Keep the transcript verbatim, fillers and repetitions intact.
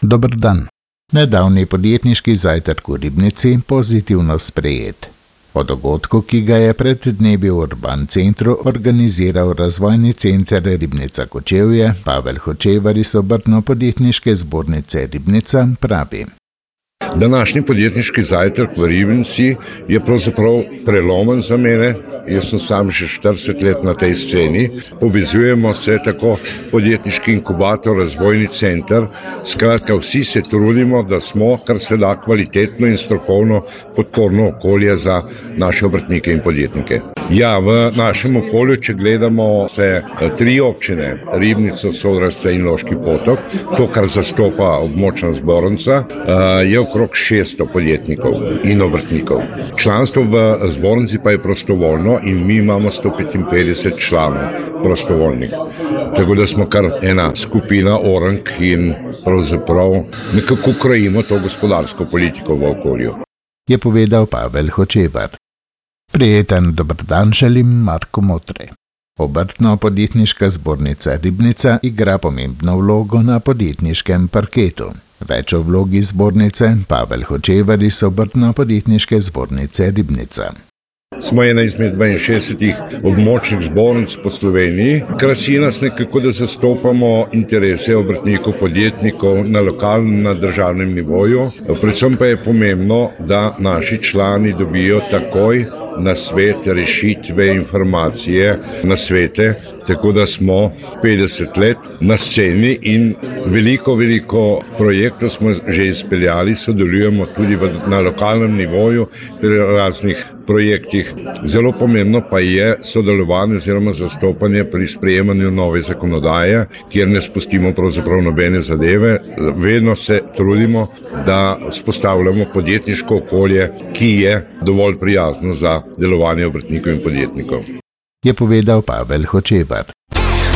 Dober dan. Nedavni podjetniški zajtrk v Ribnici pozitivno sprejet. O dogodku, ki ga je pred dnevi v Urban centru organiziral Razvojni center Ribnica Kočevje, Pavel Hočevar iz Obrtno-podjetniške zbornice Ribnica pravi. Današnji podjetniški zajtrk v Ribnici je pravzaprav prelomen za mene. Jaz sem sam že štirideset let na tej sceni. Povezujemo se tako podjetniški inkubator, razvojni center. Skratka, vsi se trudimo, da smo kar se da kvalitetno in strokovno podporno okolje za naše obrtnike in podjetnike. Ja, v našem okolju, če gledamo se tri občine, Ribnico, Sodrašce in Loški Potok, to, kar zastopa območna zbornica, je okrog šeststo podjetnikov in obrtnikov. Članstvo v zbornici pa je prostovoljno in mi imamo sto petinpetdeset članov prostovoljnih. Tako da smo kar ena skupina orank in pravzaprav nekako krojimo to gospodarsko politiko v okolju. Je povedal Pavel Hočevar. Prijeten dober dan želim Marko Motre. Obrtno-podjetniška zbornica Ribnica igra pomembno vlogo na podjetniškem parketu. Več o vlogi zbornice Pavel Hočevar iz Obrtno-podjetniške zbornice Ribnica. Smo ena izmed dvainšestdesetih območnih zbornic po Sloveniji. Krasi nas nekako, da zastopamo interese obrtnikov, podjetnikov na lokalnem, na državnem nivoju. Predvsem pa je pomembno, da naši člani dobijo takoj na svet rešitve, informacije, na svete, tako da smo petdeset let na sceni in veliko, veliko projektov smo že izpeljali, sodelujemo tudi v, na lokalnem nivoju pri raznih projektih. Zelo pomembno pa je sodelovanje oziroma zastopanje pri sprejemanju nove zakonodaje, kjer ne spustimo pravzaprav nobene zadeve. Vedno se trudimo, da vzpostavljamo podjetniško okolje, ki je dovolj prijazno za delovanje obrtnikov in podjetnikov. Je povedal Pavel Hočevar.